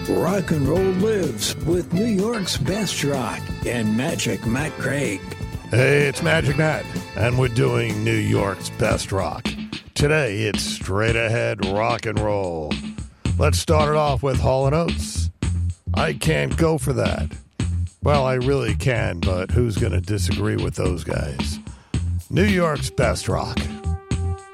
Rock and roll lives with New York's best rock and Magic Matt Craig. Hey, it's Magic Matt, and we're doing New York's best rock. Today, it's straight ahead rock and roll. Let's start it off with Hall & Oates. I can't go for that. Well, I really can, but who's going to disagree with those guys? New York's best rock.